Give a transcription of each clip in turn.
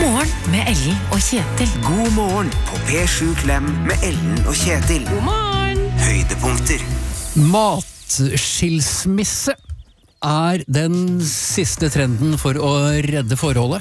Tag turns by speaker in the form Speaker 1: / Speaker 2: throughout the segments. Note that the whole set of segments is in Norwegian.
Speaker 1: Morgen med Ellen og Kjetil.
Speaker 2: God morgen på P7 Klem med Ellen og Kjetil.
Speaker 1: God morgen!
Speaker 2: Høydepunkter.
Speaker 3: Matskilsmisse den siste trenden for å redde forholdet.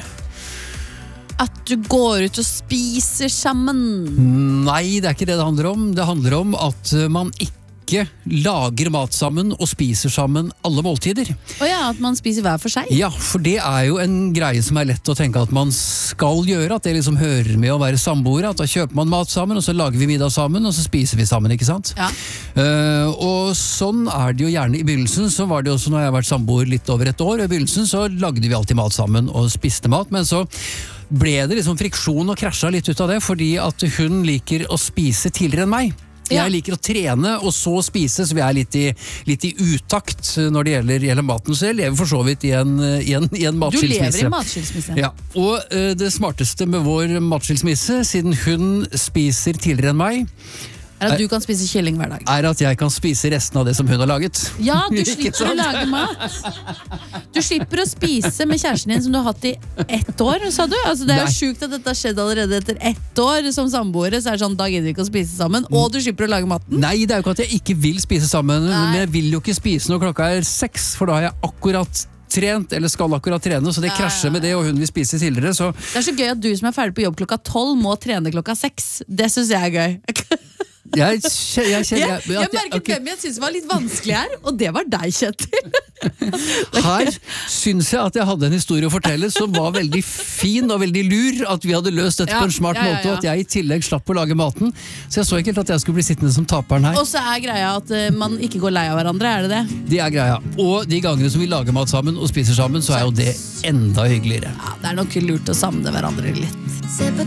Speaker 4: At du går ut og spiser sammen.
Speaker 3: Nei, det ikke det handler om. Det handler om at man ikke lager mat sammen og spiser sammen alle måltider.
Speaker 4: At man spiser hver for seg.
Speaker 3: Ja, for det jo en greie som lett å tenke at man skal gjøre, at det liksom hører med å være samboere, at da kjøper man mat sammen, og så lager vi middag sammen, og så spiser vi sammen, ikke sant?
Speaker 4: Ja.
Speaker 3: Og sånn det jo gjerne i begynnelsen, så var det også når jeg har vært samboer litt over et år, og i begynnelsen så lagde vi alltid mat sammen og spiste mat, men så ble det liksom friksjon og krasja litt ut av det, fordi at hun liker å spise tidligere enn meg. Jeg liker å trene og så spise, så vi litt i utakt når det gjelder maten. Så jeg lever for så vidt i en matskilsmisse.
Speaker 4: Du lever i matskilsmisse.
Speaker 3: Ja, og det smarteste med vår matskilsmisse, siden hun spiser tidligere enn meg,
Speaker 4: at du kan spise kylling hver dag.
Speaker 3: At jeg kan spise resten av det som hun har laget.
Speaker 4: Ja, du slipper å lage mat. Du slipper å spise med kjæresten din som du har hatt i 1 år, sa du? Altså, det jo sjukt at dette har skjedd allerede etter 1 år som samboere, så det sånn, da gidder vi ikke å spise sammen, og du slipper å lage maten.
Speaker 3: Nei, det jo ikke at jeg ikke vil spise sammen, men jeg vil jo ikke spise når klokka 6, for da har jeg akkurat trent, eller skal akkurat trene, så det krasjer med det, og hun vil spise tidligere, så... Det
Speaker 4: så gøy at du som ferdig på jobb klokka 12 må trene klokka 6. Det synes jeg gøy.
Speaker 3: Jeg
Speaker 4: merket hvem jeg synes var litt vanskelig her, og det var deg, Kjetil.
Speaker 3: Her synes jeg at jeg hadde en historie å fortelle som var veldig fin og veldig lur, at vi hadde løst dette på en smart måte, og at jeg i tillegg slapp å lage maten, så jeg så ikke helt at jeg skulle bli sittende som taperen her.
Speaker 4: Og så greia at man ikke går lei av hverandre, det det?
Speaker 3: Det greia, og de gangene som vi lager mat sammen og spiser sammen, så jo det enda hyggeligere.
Speaker 4: Ja, det nok lurt å samle hverandre litt.